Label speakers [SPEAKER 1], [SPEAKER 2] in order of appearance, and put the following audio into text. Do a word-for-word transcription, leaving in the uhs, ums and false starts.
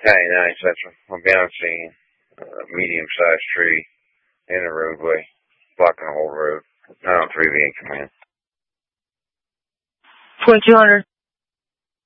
[SPEAKER 1] ninety-nine Central. I'll be on scene. Uh, medium-sized tree in the roadway, blocking the whole road. nine oh three V in command.
[SPEAKER 2] twenty-two hundred.